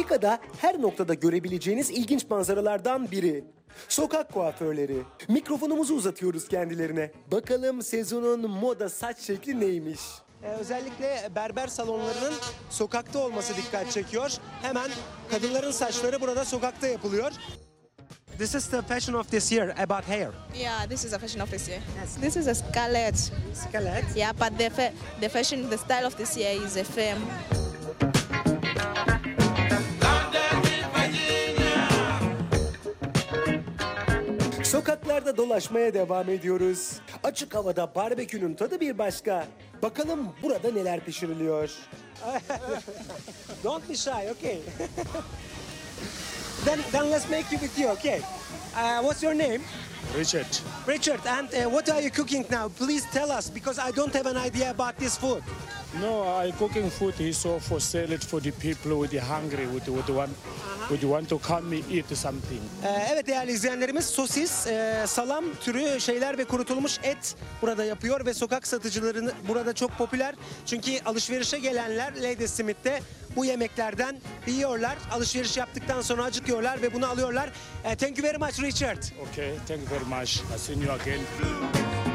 Belçika'da her noktada görebileceğiniz ilginç manzaralardan biri. Sokak kuaförleri. Mikrofonumuzu uzatıyoruz kendilerine. Bakalım sezonun moda saç şekli neymiş? Özellikle berber salonlarının sokakta olması dikkat çekiyor. Hemen kadınların saçları burada sokakta yapılıyor. This is the fashion of this year about hair. Yeah, this is a fashion of this year. This is a scarlet. Scarlet. Yeah, but the fashion, the style of this year is a femme. Sokaklarda dolaşmaya devam ediyoruz. Açık havada barbekünün tadı bir başka. Bakalım burada neler pişiriliyor. Don't be shy, okay? then let's make you with you, okay? What's your name? Richard, Richard, and what are you cooking now? Please tell us, because I don't have an idea about this food. no, I cooking food here so for sell it for the people who are hungry, who want to come and eat something. Evet değerli izleyenlerimiz, sosis, salam türü şeyler ve kurutulmuş et burada yapıyor ve sokak satıcıları burada çok popüler. Çünkü alışverişe gelenler Lady Smith'te bu yemeklerden yiyorlar. Alışveriş yaptıktan sonra acıkıyorlar ve bunu alıyorlar. Thank you very much Richard. Okay, thank you very much. I see you again.